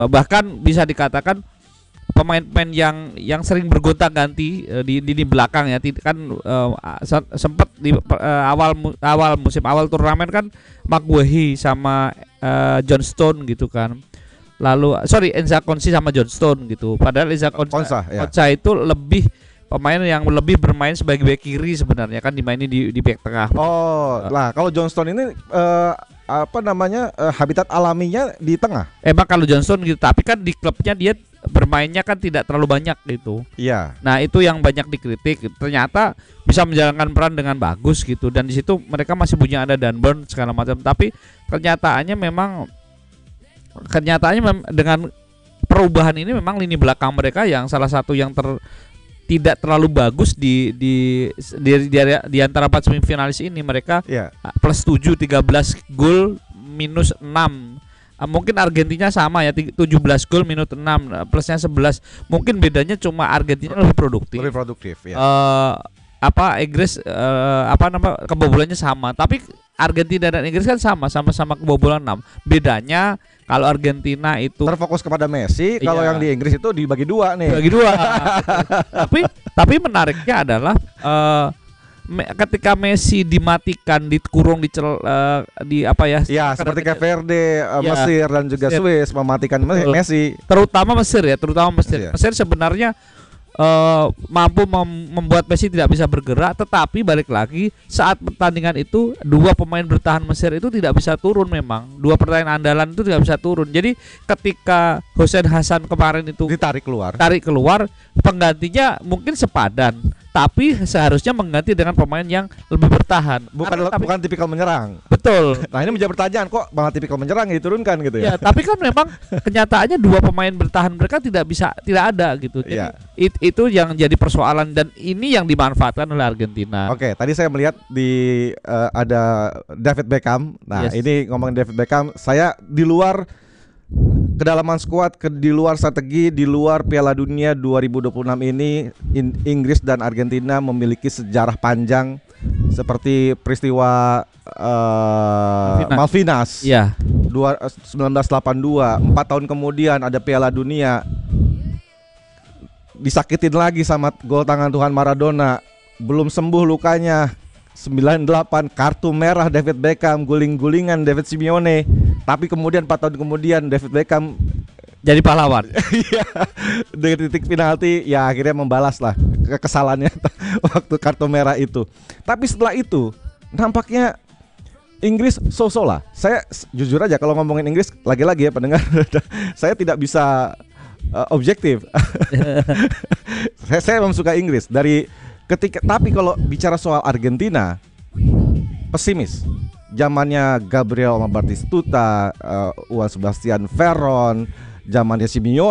Bahkan bisa dikatakan pemain-pemain yang sering bergonta-ganti di belakang ya, kan sempat di awal musim awal turnamen kan Maguire sama John Stone gitu kan. Lalu Enza Konsa sama John Stone gitu. Padahal Enza Konsa itu lebih pemain yang lebih bermain sebagai bek kiri sebenarnya, kan dimainin di bek tengah. Lah kalau John Stone ini habitat alaminya di tengah. Emang kalau John Stone gitu, tapi kan di klubnya dia bermainnya kan tidak terlalu banyak gitu. Iya. Nah itu yang banyak dikritik. Ternyata bisa menjalankan peran dengan bagus gitu. Dan di situ mereka masih punya ada Dunburn segala macam. Tapi kenyataannya dengan perubahan ini memang lini belakang mereka yang salah satu yang tidak terlalu bagus di antara 4 semifinalis ini. Mereka plus 7 13 gol minus 6. Mungkin Argentina sama ya, 17 gol minus 6, plusnya 11. Mungkin bedanya cuma Argentina lebih produktif ya. Inggris kebobolannya sama, tapi Argentina dan Inggris kan sama-sama kebobolan 6. Bedanya kalau Argentina itu terfokus kepada Messi, kalau yang di Inggris itu dibagi dua nih. Tapi menariknya adalah ketika Messi dimatikan, dikurung seperti Cape Verde, Mesir dan juga Swiss mematikan Messi. Terutama Mesir. Mesir sebenarnya mampu membuat Messi tidak bisa bergerak, tetapi balik lagi saat pertandingan itu dua pemain bertahan Mesir itu tidak bisa turun. Memang dua pemain andalan itu tidak bisa turun. Jadi ketika Hussein Hassan kemarin itu tarik keluar, penggantinya mungkin sepadan, tapi seharusnya mengganti dengan pemain yang lebih bertahan. Bukan tipikal menyerang. Betul. Nah ini menjadi pertanyaan, kok malah tipikal menyerang yang diturunkan gitu ya? Ya, tapi kan memang kenyataannya dua pemain bertahan mereka tidak ada gitu. Jadi itu yang jadi persoalan, dan ini yang dimanfaatkan oleh Argentina. Oke, tadi saya melihat ada David Beckham. Nah ini ngomongin David Beckham, saya di luar kedalaman skuad, di luar strategi, di luar Piala Dunia 2026 ini, Inggris dan Argentina memiliki sejarah panjang seperti peristiwa Malvinas. 1982, 4 tahun kemudian ada Piala Dunia, disakitin lagi sama gol tangan Tuhan Maradona, belum sembuh lukanya. 98 kartu merah David Beckham, guling-gulingan David Simeone. Tapi kemudian 4 tahun kemudian David Beckham jadi pahlawan. Iya. Dengan titik penalti ya akhirnya membalas lah kesalahannya waktu kartu merah itu. Tapi setelah itu nampaknya Inggris so-so lah. Saya jujur aja kalau ngomongin Inggris, lagi-lagi ya pendengar, saya tidak bisa objektif. Saya memang suka Inggris dari tapi kalau bicara soal Argentina, pesimis. Zamannya Gabriel Batistuta, Juan Sebastian Veron, zamannya Simeone.